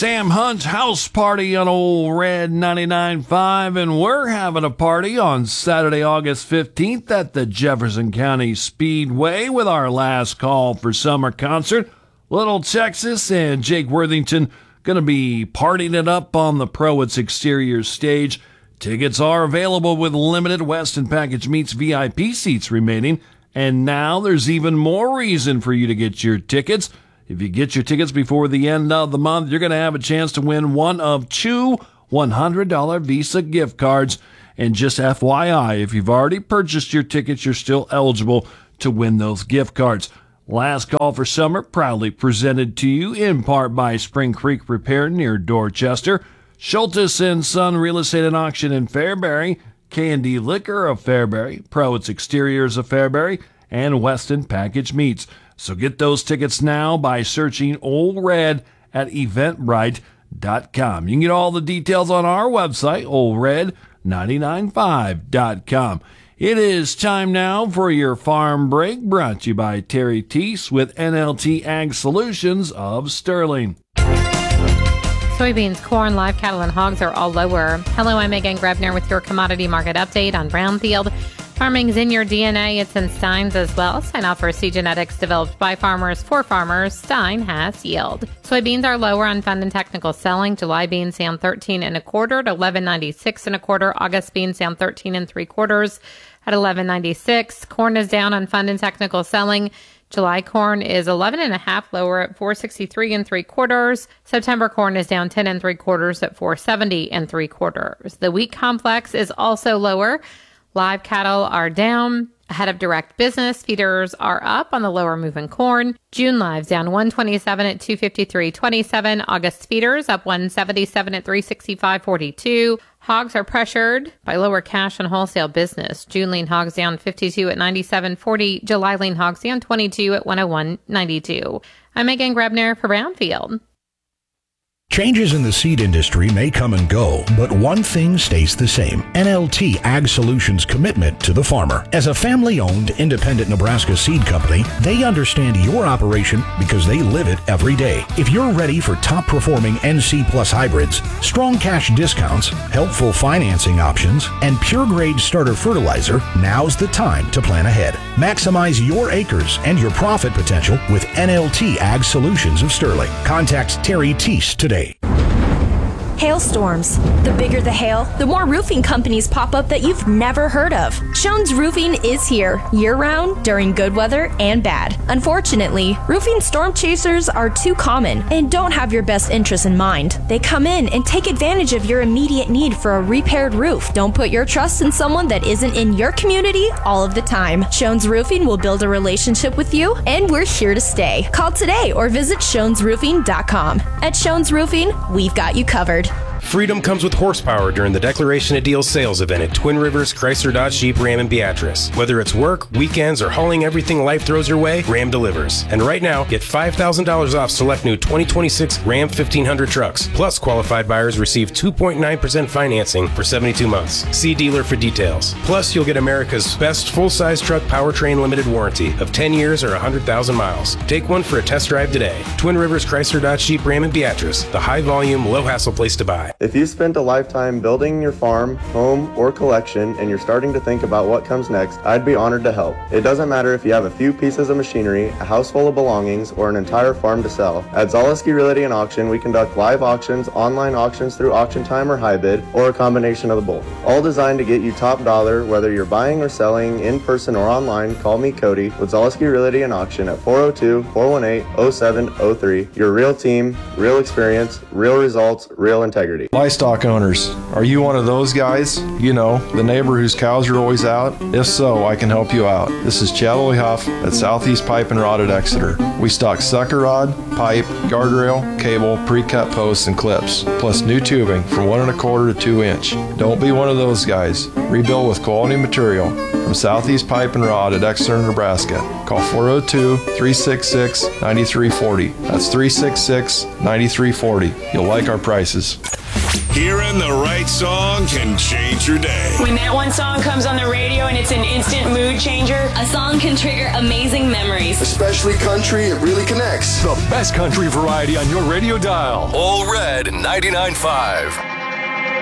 Sam Hunt's house party on Old Red 99.5, and we're having a party on Saturday, August 15th at the Jefferson County Speedway with our last call for summer concert. Little Texas and Jake Worthington going to be partying it up on the Prowett's exterior stage. Tickets are available with limited Weston Package Meats VIP seats remaining, and now there's even more reason for you to get your tickets. If you get your tickets before the end of the month, you're going to have a chance to win one of two $100 Visa gift cards. And just FYI, if you've already purchased your tickets, you're still eligible to win those gift cards. Last Call for Summer, proudly presented to you in part by Spring Creek Repair near Dorchester, Schultes & Son Real Estate and Auction in Fairbury, K&D Liquor of Fairbury, Prowett's Exteriors of Fairbury, and Weston Package Meats. So get those tickets now by searching Old Red at eventbrite.com. You can get all the details on our website, oldred995.com. It is time now for your farm break, brought to you by Terry Teese with NLT Ag Solutions of Sterling. Soybeans, corn, live cattle, and hogs are all lower. Hello, I'm Megan Grebner with your commodity market update on Brownfield. Farming's in your DNA. It's in Stein's as well. Stein offers seed genetics developed by farmers for farmers. Stein has yield. Soybeans are lower on fund and technical selling. July beans down 13 1/4 to 11.96 1/4. August beans down 13 3/4 at 11.96. Corn is down on fund and technical selling. July corn is 11.5 lower at 463 3/4. September corn is down 10 3/4 at 470 3/4. The wheat complex is also lower. Live cattle are down. Ahead of direct business, feeders are up on the lower moving corn. June lives down 127 at 253.27. August feeders up 177 at 365.42. Hogs are pressured by lower cash and wholesale business. June lean hogs down 52 at 97.40. July lean hogs down 22 at 101.92. I'm Megan Grebner for Brownfield. Changes in the seed industry may come and go, but one thing stays the same: NLT Ag Solutions' commitment to the farmer. As a family-owned, independent Nebraska seed company, they understand your operation because they live it every day. If you're ready for top-performing NC Plus hybrids, strong cash discounts, helpful financing options, and pure-grade starter fertilizer, now's the time to plan ahead. Maximize your acres and your profit potential with NLT Ag Solutions of Sterling. Contact Terry Teese today. Hailstorms. The bigger the hail, the more roofing companies pop up that you've never heard of. Schoen's Roofing is here year-round during good weather and bad. Unfortunately, roofing storm chasers are too common and don't have your best interests in mind. They come in and take advantage of your immediate need for a repaired roof. Don't put your trust in someone that isn't in your community all of the time. Schoen's Roofing will build a relationship with you, and we're here to stay. Call today or visit SchoensRoofing.com. At Schoen's Roofing, we've got you covered. Freedom comes with horsepower during the Declaration of Deals sales event at Twin Rivers Chrysler Dodge Jeep Ram in Beatrice. Whether it's work, weekends, or hauling everything life throws your way, Ram delivers. And right now, get $5,000 off select new 2026 Ram 1500 trucks. Plus, qualified buyers receive 2.9% financing for 72 months. See dealer for details. Plus, you'll get America's best full-size truck powertrain limited warranty of 10 years or 100,000 miles. Take one for a test drive today. Twin Rivers Chrysler Dodge Jeep Ram in Beatrice, the high-volume, low-hassle place to buy. If you spent a lifetime building your farm, home, or collection and you're starting to think about what comes next, I'd be honored to help. It doesn't matter if you have a few pieces of machinery, a house full of belongings, or an entire farm to sell. At Zaleski Realty and Auction, we conduct live auctions, online auctions through Auction Time or Hybid, or a combination of the both. All designed to get you top dollar, whether you're buying or selling in person or online. Call me, Cody, with Zaleski Realty and Auction at 402-418-0703. Your real team, real experience, real results, real integrity. Livestock owners, are you one of those guys? You know, the neighbor whose cows are always out? If so, I can help you out. This is Chad Huff at Southeast Pipe and Rod at Exeter. We stock sucker rod, pipe, guardrail, cable, pre-cut posts, and clips, plus new tubing from 1 1/4 to 2 inch. Don't be one of those guys. Rebuild with quality material from Southeast Pipe and Rod at Exeter, Nebraska. Call 402-366-9340. That's 366-9340. You'll like our prices. Hearing the right song can change your day. When that one song comes on the radio and it's an instant mood changer, a song can trigger amazing memories. Especially country, it really connects. The best country variety on your radio dial. All Red 99.5.